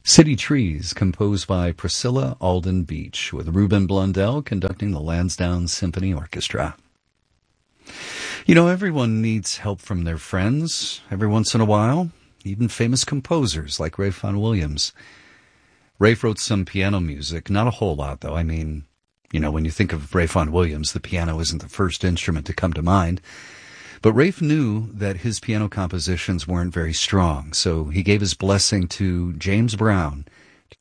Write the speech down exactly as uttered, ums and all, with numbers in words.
City Trees, composed by Priscilla Alden Beach, with Ruben Blundell conducting the Lansdowne Symphony Orchestra. You know, everyone needs help from their friends every once in a while, even famous composers like Ralph Vaughan Williams. Rafe wrote some piano music, not a whole lot, though. I mean, you know, when you think of Ralph Vaughan Williams, the piano isn't the first instrument to come to mind. But Rafe knew that his piano compositions weren't very strong, so he gave his blessing to James Brown